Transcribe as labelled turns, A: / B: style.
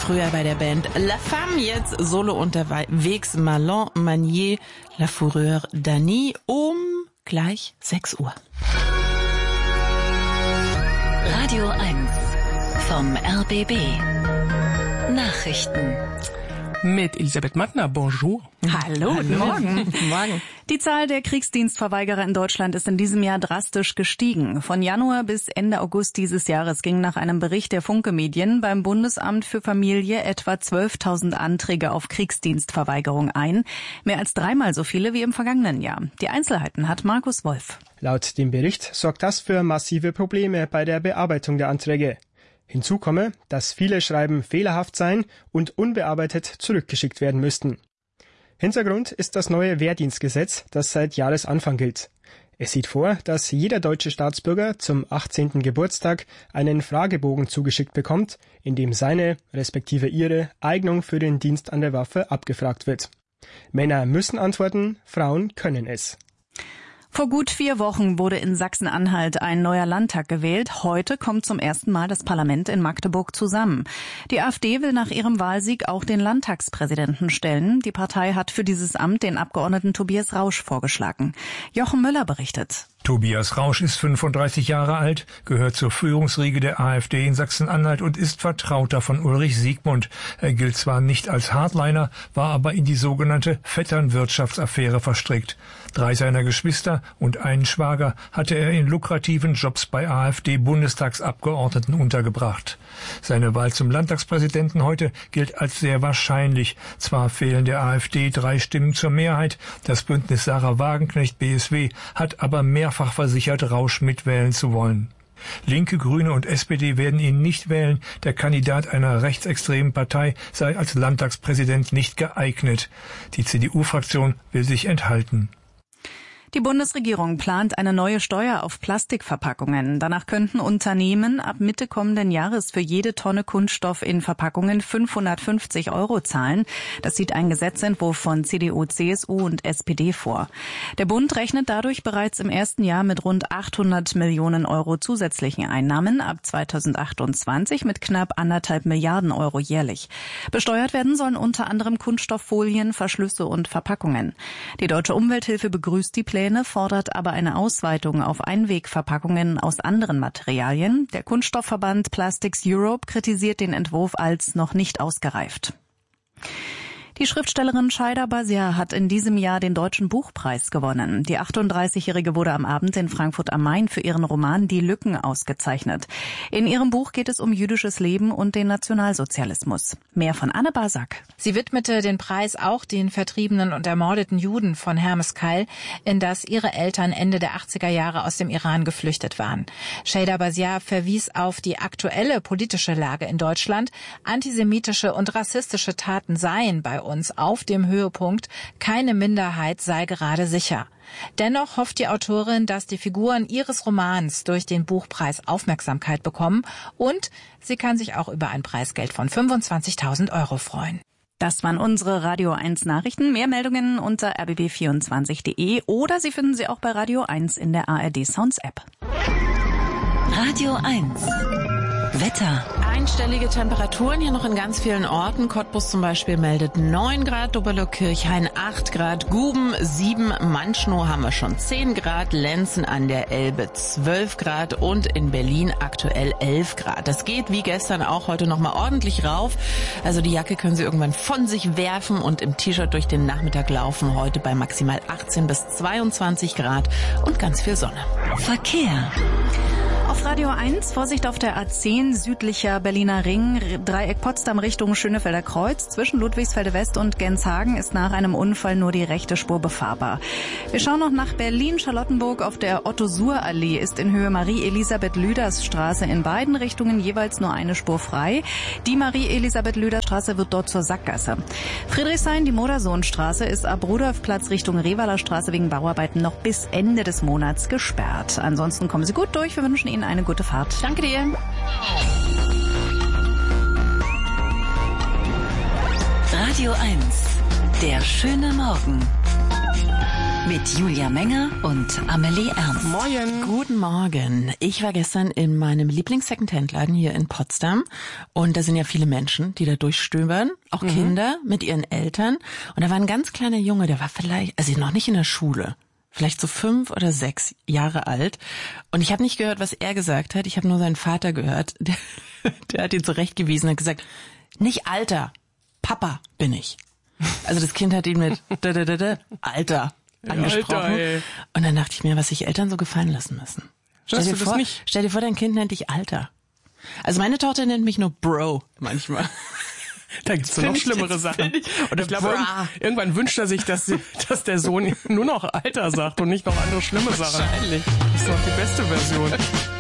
A: früher bei der Band La Femme, jetzt solo unterwegs, Marlon Manier, La Fourrure d'Annie, gleich 6 Uhr.
B: Radio 1 vom RBB. Nachrichten.
C: Mit Elisabeth Mattner, bonjour.
D: Hallo, guten Morgen.
A: Guten Morgen.
D: Die Zahl der Kriegsdienstverweigerer in Deutschland ist in diesem Jahr drastisch gestiegen. Von Januar bis Ende August dieses Jahres gingen nach einem Bericht der Funke-Medien beim Bundesamt für Familie etwa 12.000 Anträge auf Kriegsdienstverweigerung ein. Mehr als 3-mal so viele wie im vergangenen Jahr. Die Einzelheiten hat Markus Wolf.
E: Laut dem Bericht sorgt das für massive Probleme bei der Bearbeitung der Anträge. Hinzu komme, dass viele Schreiben fehlerhaft seien und unbearbeitet zurückgeschickt werden müssten. Hintergrund ist das neue Wehrdienstgesetz, das seit Jahresanfang gilt. Es sieht vor, dass jeder deutsche Staatsbürger zum 18. Geburtstag einen Fragebogen zugeschickt bekommt, in dem seine, respektive ihre, Eignung für den Dienst an der Waffe abgefragt wird. Männer müssen antworten, Frauen können es.
D: Vor gut 4 Wochen wurde in Sachsen-Anhalt ein neuer Landtag gewählt. Heute kommt zum ersten Mal das Parlament in Magdeburg zusammen. Die AfD will nach ihrem Wahlsieg auch den Landtagspräsidenten stellen. Die Partei hat für dieses Amt den Abgeordneten Tobias Rausch vorgeschlagen. Jochen Müller berichtet.
F: Tobias Rausch ist 35 Jahre alt, gehört zur Führungsriege der AfD in Sachsen-Anhalt und ist Vertrauter von Ulrich Siegmund. Er gilt zwar nicht als Hardliner, war aber in die sogenannte Vetternwirtschaftsaffäre verstrickt. 3 seiner Geschwister und einen Schwager hatte er in lukrativen Jobs bei AfD-Bundestagsabgeordneten untergebracht. Seine Wahl zum Landtagspräsidenten heute gilt als sehr wahrscheinlich. Zwar fehlen der AfD 3 Stimmen zur Mehrheit, das Bündnis Sarah Wagenknecht-BSW hat aber mehrfach versichert, Rausch mitwählen zu wollen. Linke, Grüne und SPD werden ihn nicht wählen. Der Kandidat einer rechtsextremen Partei sei als Landtagspräsident nicht geeignet. Die CDU-Fraktion will sich enthalten.
D: Die Bundesregierung plant eine neue Steuer auf Plastikverpackungen. Danach könnten Unternehmen ab Mitte kommenden Jahres für jede Tonne Kunststoff in Verpackungen 550 € zahlen. Das sieht ein Gesetzentwurf von CDU, CSU und SPD vor. Der Bund rechnet dadurch bereits im ersten Jahr mit rund 800 Millionen € zusätzlichen Einnahmen, ab 2028 mit knapp 1,5 Milliarden € jährlich. Besteuert werden sollen unter anderem Kunststofffolien, Verschlüsse und Verpackungen. Die Deutsche Umwelthilfe begrüßt die Pläne, fordert aber eine Ausweitung auf Einwegverpackungen aus anderen Materialien. Der Kunststoffverband Plastics Europe kritisiert den Entwurf als noch nicht ausgereift. Die Schriftstellerin Shaida Baziar hat in diesem Jahr den Deutschen Buchpreis gewonnen. Die 38-Jährige wurde am Abend in Frankfurt am Main für ihren Roman Die Lücken ausgezeichnet. In ihrem Buch geht es um jüdisches Leben und den Nationalsozialismus. Mehr von Anne Basak.
G: Sie widmete den Preis auch den vertriebenen und ermordeten Juden von Hermeskeil, in das ihre Eltern Ende der 80er Jahre aus dem Iran geflüchtet waren. Shaida Baziar verwies auf die aktuelle politische Lage in Deutschland. Antisemitische und rassistische Taten seien bei uns auf dem Höhepunkt, keine Minderheit sei gerade sicher. Dennoch hofft die Autorin, dass die Figuren ihres Romans durch den Buchpreis Aufmerksamkeit bekommen und sie kann sich auch über ein Preisgeld von 25.000 € freuen.
D: Das waren unsere Radio 1 Nachrichten. Mehr Meldungen unter rbb24.de oder Sie finden sie auch bei Radio 1 in der ARD Sounds App.
B: Radio 1 Wetter.
A: Einstellige Temperaturen hier noch in ganz vielen Orten. Cottbus zum Beispiel meldet 9 Grad, Doberlo-Kirchhain 8 Grad, Guben 7, Manschnow haben wir schon 10 Grad, Lenzen an der Elbe 12 Grad und in Berlin aktuell 11 Grad. Das geht wie gestern auch heute nochmal ordentlich rauf. Also die Jacke können Sie irgendwann von sich werfen und im T-Shirt durch den Nachmittag laufen. Heute bei maximal 18 bis 22 Grad und ganz viel Sonne.
B: Verkehr.
D: Auf Radio 1, Vorsicht auf der A10, südlicher Berliner Ring, Dreieck Potsdam Richtung Schönefelder Kreuz. Zwischen Ludwigsfelde West und Genshagen ist nach einem Unfall nur die rechte Spur befahrbar. Wir schauen noch nach Berlin-Charlottenburg. Auf der Otto-Suhr-Allee ist in Höhe Marie-Elisabeth-Lüders-Straße in beiden Richtungen jeweils nur eine Spur frei. Die Marie-Elisabeth-Lüders-Straße wird dort zur Sackgasse. Friedrichshain, die Modersohnstraße, ist ab Rudolfplatz Richtung Revaler Straße wegen Bauarbeiten noch bis Ende des Monats gesperrt. Ansonsten kommen Sie gut durch. Wir wünschen Ihnen eine gute Fahrt.
A: Danke dir.
B: Radio 1, der schöne Morgen. Mit Julia Menger und Amelie Ernst.
C: Moin.
A: Guten Morgen. Ich war gestern in meinem Lieblings-Secondhand-Laden hier in Potsdam und da sind ja viele Menschen, die da durchstöbern, auch Kinder mit ihren Eltern. Und da war ein ganz kleiner Junge, der war vielleicht, also noch nicht in der Schule, vielleicht so 5 oder 6 Jahre alt. Und ich habe nicht gehört, was er gesagt hat. Ich habe nur seinen Vater gehört. Der hat ihn zurechtgewiesen und gesagt, nicht Alter, Papa bin ich. Also das Kind hat ihn mit Alter angesprochen.
C: Alter,
A: und dann dachte ich mir, was sich Eltern so gefallen lassen müssen. Stell dir vor, dein Kind nennt dich Alter. Also meine Tochter nennt mich nur Bro manchmal.
C: Da gibt's noch schlimmere Sachen. Und ich glaube, irgendwann wünscht er sich, dass der Sohn nur noch Alter sagt und nicht noch andere schlimme Sachen.
A: Wahrscheinlich.
C: Das ist doch die beste Version.